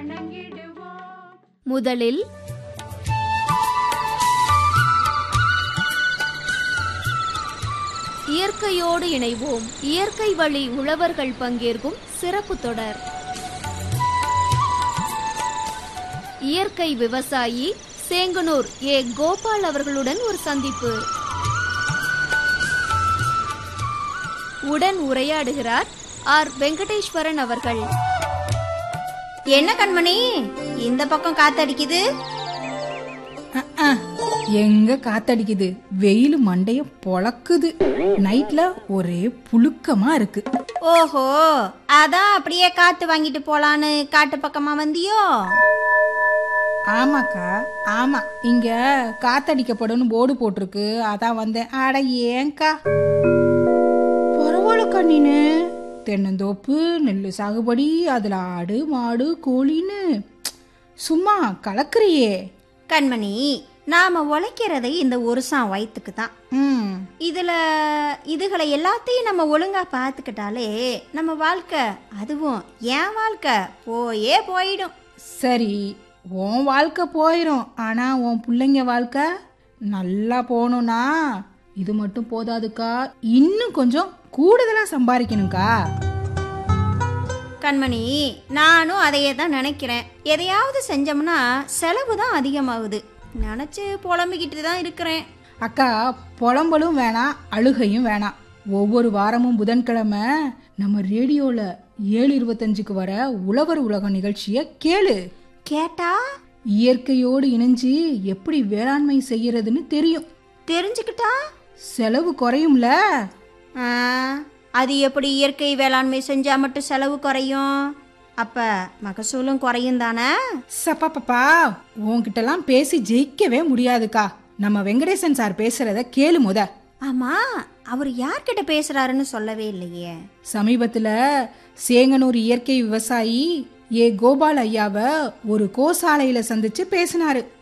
முதலில் இயற்கையோடு இணைவோம். இயற்கை வழி உழவர்கள் பங்கேற்கும் சிறப்பு தொடர். இயற்கை விவசாயி சேங்கனூர் ஏ. கோபால் அவர்களுடன் ஒரு சந்திப்பு. உடன் உரையாடுகிறார் ஆர். வெங்கடேஸ்வரன் அவர்கள். என்ன கண்மணி, இந்த பக்கம் காத்தடிக்குது? எங்க காத்தடிக்குது, வெயில் மண்டைய பொளக்குது. நைட்ல ஒரே புழுக்கமா இருக்கு. ஓஹோ, அதான் அப்படியே காத்து வாங்கிட்டு போலான்னு காட்டு பக்கமா வந்தியோ? ஆமாக்கா, ஆமா, இங்க காத்தடிக்கப்படும் போர்டு போட்டிருக்கு, அதான் வந்தேன். அட ஏங்கா, பரவாயில்லக்கா, நீனு தென்னந்தோப்பு, நெல்லு சாகுபடி, அதுல ஆடு மாடு கோழின்னு சும்மா கலக்குறியே. கண்மணி, நாம உழைக்கிறதை இந்த ஒருசான் வயிற்றுக்கு தான். இதுகளை எல்லாத்தையும் நம்ம ஒழுங்கா பார்த்துக்கிட்டாலே நம்ம வாழ்க்கை, அதுவும் என் வாழ்க்கை போயிடும். சரி, உன் வாழ்க்கை போயிடும், ஆனா உன் பிள்ளைங்க வாழ்க்கை நல்லா போகணும்னா இது மட்டும் போதாதுக்கா, இன்னும் கொஞ்சம் கூடுதலா சம்பாதிக்கணும்க்கா. கண்மணி, நானும் அதையே தான் நினைக்கிறேன். எதையாவது செஞ்சோம்னா செலவு தான் அதிகமாகுது. நினைச்சு புலம்பிக்கிட்டு தான் இருக்கிறேன். அக்கா, புலம்பலும் வேணாம், அழுகையும் வேணாம். ஒவ்வொரு வாரமும் புதன்கிழமை நம்ம ரேடியோல 7:25 வர உழவர் உலகம் நிகழ்ச்சிய கேளு. கேட்டா இயற்கையோடு இணைஞ்சு எப்படி வேளாண்மை செய்யறதுன்னு தெரியும். தெரிஞ்சுக்கிட்டா செலவு குறையும்ல. அது எப்படி இயற்கை வேளாண்மை செஞ்சா மட்டும் செலவு குறையும்? அப்ப மகசூலும் குறையும் தானே? சப்பாப்பா, உன்கிட்டலாம் பேசி ஜெயிக்கவே முடியாதுக்கா. நம்ம வெங்கடேசன் சார் பேசுறத கேளு முத. ஆமா, அவர் யார்கிட்ட பேசுறாருன்னு சொல்லவே இல்லையே. சமீபத்துல சேங்கனூர் இயற்கை விவசாயி ஏ. கோபால் ஐயாவை ஒரு கோசாலையில சந்திச்சு பேசினாரு.